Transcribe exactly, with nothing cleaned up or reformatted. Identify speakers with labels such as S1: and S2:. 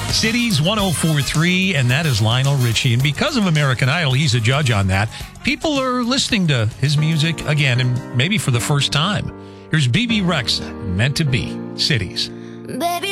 S1: Cities one oh four point three, and that is Lionel Richie. And because of American Idol, he's a judge on that. People are listening to his music again, and maybe for the first time. Here's B B Rexa, Meant to Be, Cities.
S2: Baby